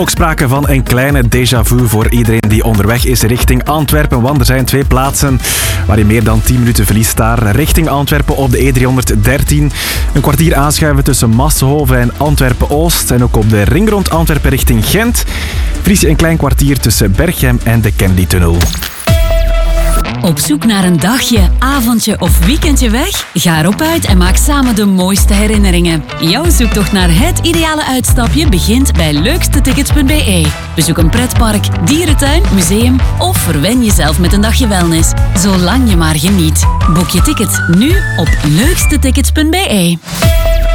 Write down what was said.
Ook sprake van een kleine déjà vu voor iedereen die onderweg is richting Antwerpen. Want er zijn 2 plaatsen waar je meer dan 10 minuten verliest daar. Richting Antwerpen op de E313. Een kwartier aanschuiven tussen Massenhoven en Antwerpen-Oost. En ook op de ring rond Antwerpen richting Gent verlies je een klein kwartier tussen Berchem en de Kennedy-tunnel. Op zoek naar een dagje, avondje of weekendje weg? Ga erop uit en maak samen de mooiste herinneringen. Jouw zoektocht naar het ideale uitstapje begint bij leukstetickets.be. Bezoek een pretpark, dierentuin, museum of verwen jezelf met een dagje wellness. Zolang je maar geniet. Boek je tickets nu op leukstetickets.be.